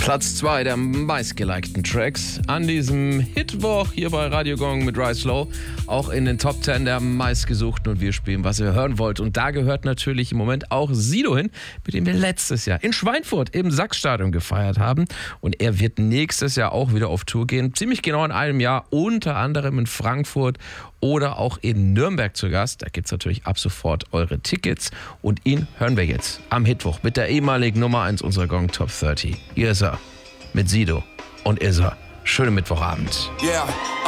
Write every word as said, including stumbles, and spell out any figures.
Platz zwei der meistgelikten Tracks an diesem Hitwoch hier bei Radio Gong mit Rise Low. Auch in den Top zehn der meistgesuchten und wir spielen, was ihr hören wollt. Und da gehört natürlich im Moment auch Sido hin, mit dem wir letztes Jahr in Schweinfurt im Sachsstadion gefeiert haben. Und er wird nächstes Jahr auch wieder auf Tour gehen. Ziemlich genau in einem Jahr, unter anderem in Frankfurt oder auch in Nürnberg zu Gast. Da gibt es natürlich ab sofort eure Tickets. Und ihn hören wir jetzt am Hitwoch mit der ehemaligen Nummer eins unserer Gong Top dreißig. Hier ist er mit Sido und Is er. Schönen Mittwochabend. Yeah.